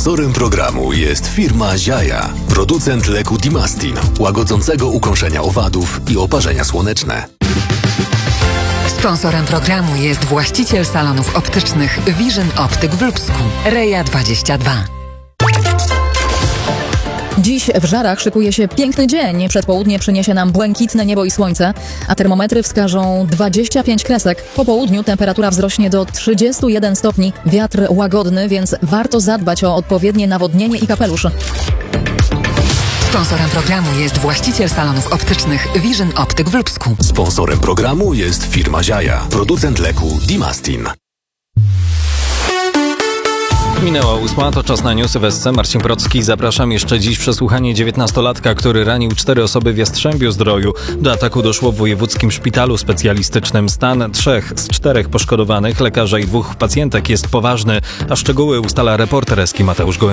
Sponsorem programu jest firma Ziaja, producent leku Dimastin, łagodzącego ukąszenia owadów i oparzenia słoneczne. Sponsorem programu jest właściciel salonów optycznych Vision Optyk w Lubsku, Reja 22. Dziś w Żarach szykuje się piękny dzień. Przedpołudnie przyniesie nam błękitne niebo i słońce, a termometry wskażą 25 kresek. Po południu temperatura wzrośnie do 31 stopni. Wiatr łagodny, więc warto zadbać o odpowiednie nawodnienie i kapelusz. Sponsorem programu jest właściciel salonów optycznych Vision Optyk w Lubsku. Sponsorem programu jest firma Ziaja, producent leku Dimastin. Minęła 8, to czas na newsy w SC. Marcin Procki. Zapraszam. Jeszcze dziś przesłuchanie 19-latka, który ranił 4 osoby w Jastrzębiu-Zdroju. Do ataku doszło w wojewódzkim szpitalu specjalistycznym. Stan 3 z 4 poszkodowanych, lekarza i 2 pacjentek jest poważny, a szczegóły ustala reporter SK Mateusz Gołębicki.